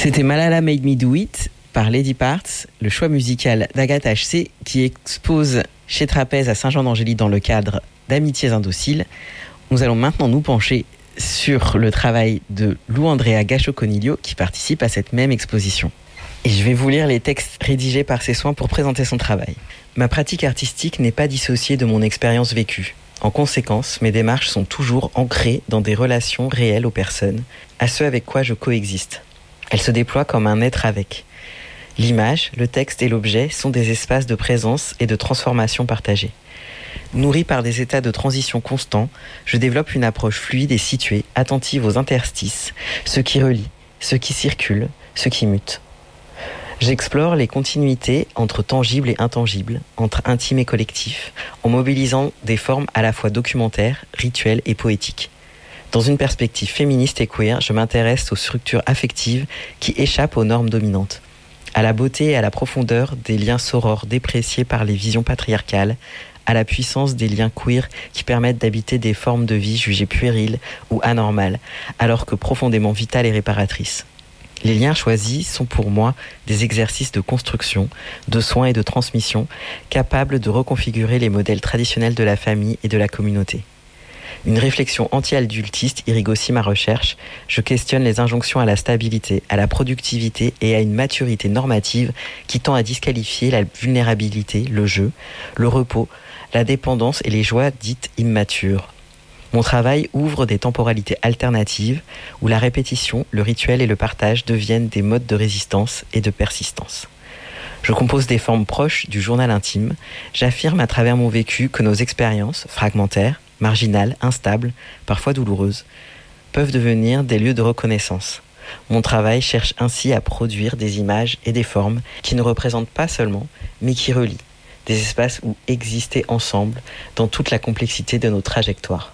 C'était Malala Made Me Do It par Lady Parts, le choix musical d'Agathe HC qui expose chez Trapèze à Saint-Jean-d'Angély dans le cadre d'Amitiés Indociles. Nous allons maintenant nous pencher sur le travail de Lou Andrea Gachot-Coniglio qui participe à cette même exposition. Et je vais vous lire les textes rédigés par ses soins pour présenter son travail. Ma pratique artistique n'est pas dissociée de mon expérience vécue. En conséquence, mes démarches sont toujours ancrées dans des relations réelles aux personnes, à ceux avec quoi je coexiste. Elles se déploient comme un être avec. L'image, le texte et l'objet sont des espaces de présence et de transformation partagés. Nourri par des états de transition constants, je développe une approche fluide et située, attentive aux interstices, ce qui relie, ce qui circule, ce qui mute. J'explore les continuités entre tangible et intangible, entre intime et collectif, en mobilisant des formes à la fois documentaires, rituelles et poétiques. Dans une perspective féministe et queer, je m'intéresse aux structures affectives qui échappent aux normes dominantes, à la beauté et à la profondeur des liens sorores dépréciés par les visions patriarcales, à la puissance des liens queer qui permettent d'habiter des formes de vie jugées puériles ou anormales, alors que profondément vitales et réparatrices. Les liens choisis sont pour moi des exercices de construction, de soins et de transmission, capables de reconfigurer les modèles traditionnels de la famille et de la communauté. Une réflexion anti-adultiste irrigue aussi ma recherche. Je questionne les injonctions à la stabilité, à la productivité et à une maturité normative qui tend à disqualifier la vulnérabilité, le jeu, le repos, la dépendance et les joies dites immatures. Mon travail ouvre des temporalités alternatives où la répétition, le rituel et le partage deviennent des modes de résistance et de persistance. Je compose des formes proches du journal intime. J'affirme à travers mon vécu que nos expériences, fragmentaires, marginales, instables, parfois douloureuses, peuvent devenir des lieux de reconnaissance. Mon travail cherche ainsi à produire des images et des formes qui ne représentent pas seulement, mais qui relient, des espaces où exister ensemble dans toute la complexité de nos trajectoires.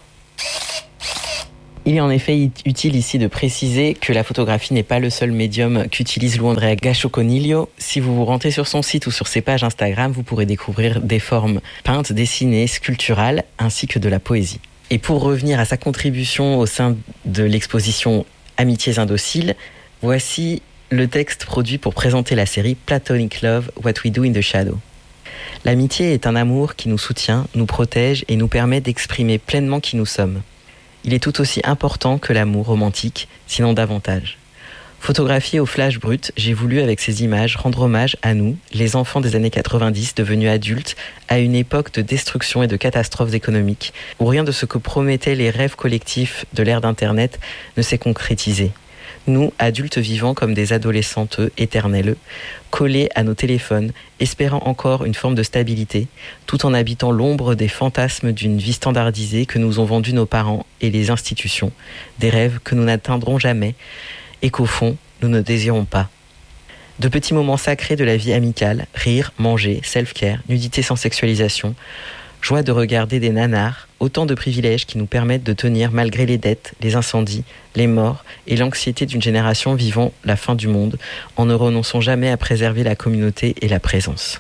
Il est en effet utile ici de préciser que la photographie n'est pas le seul médium qu'utilise Lou Andrea Gachot-Coniglio. Si vous vous rendez sur son site ou sur ses pages Instagram, vous pourrez découvrir des formes peintes, dessinées, sculpturales, ainsi que de la poésie. Et pour revenir à sa contribution au sein de l'exposition Amitiés Indociles, voici le texte produit pour présenter la série Platonic Love, What We Do in the Shadow. L'amitié est un amour qui nous soutient, nous protège et nous permet d'exprimer pleinement qui nous sommes. Il est tout aussi important que l'amour romantique, sinon davantage. Photographié au flash brut, j'ai voulu avec ces images rendre hommage à nous, les enfants des années 90 devenus adultes, à une époque de destruction et de catastrophes économiques, où rien de ce que promettaient les rêves collectifs de l'ère d'Internet ne s'est concrétisé. Nous, adultes vivant comme des adolescentes éternelles, collés à nos téléphones, espérant encore une forme de stabilité, tout en habitant l'ombre des fantasmes d'une vie standardisée que nous ont vendus nos parents et les institutions, des rêves que nous n'atteindrons jamais et qu'au fond, nous ne désirons pas. De petits moments sacrés de la vie amicale, rire, manger, self-care, nudité sans sexualisation, joie de regarder des nanars, autant de privilèges qui nous permettent de tenir malgré les dettes, les incendies, les morts et l'anxiété d'une génération vivant la fin du monde en ne renonçant jamais à préserver la communauté et la présence.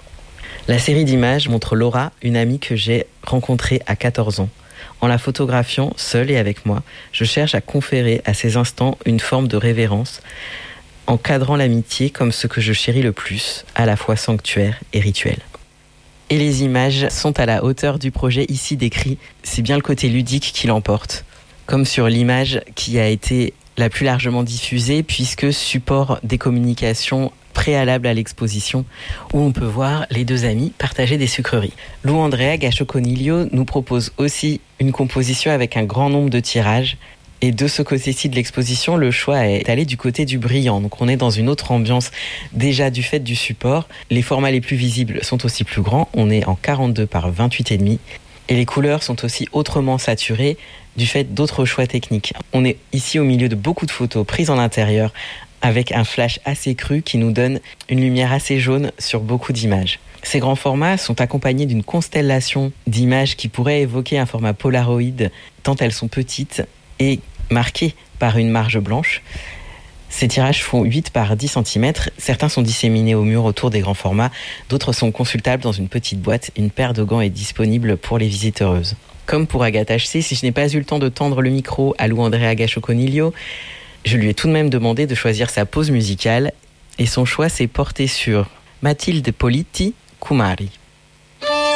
La série d'images montre Laura, une amie que j'ai rencontrée à 14 ans. En la photographiant, seule et avec moi, je cherche à conférer à ces instants une forme de révérence, encadrant l'amitié comme ce que je chéris le plus, à la fois sanctuaire et rituel. Et les images sont à la hauteur du projet ici décrit. C'est bien le côté ludique qui l'emporte. Comme sur l'image qui a été la plus largement diffusée, puisque support des communications préalables à l'exposition, où on peut voir les deux amis partager des sucreries. Lou Andrea Gachot-Coniglio nous propose aussi une composition avec un grand nombre de tirages. Et de ce côté-ci de l'exposition, le choix est allé du côté du brillant. Donc on est dans une autre ambiance déjà du fait du support. Les formats les plus visibles sont aussi plus grands. On est en 42 par 28,5. Et les couleurs sont aussi autrement saturées du fait d'autres choix techniques. On est ici au milieu de beaucoup de photos prises en intérieur avec un flash assez cru qui nous donne une lumière assez jaune sur beaucoup d'images. Ces grands formats sont accompagnés d'une constellation d'images qui pourraient évoquer un format Polaroid tant elles sont petites et marquées par une marge blanche. Ces tirages font 8 par 10 cm. Certains sont disséminés au mur autour des grands formats. D'autres sont consultables dans une petite boîte. Une paire de gants est disponible pour les visiteuses. Comme pour Agathe HC, si je n'ai pas eu le temps de tendre le micro à Lou Andrea Gachot-Coniglio, Je lui ai tout de même demandé de choisir sa pause musicale et son choix s'est porté sur Mathilde Politi, Kumari.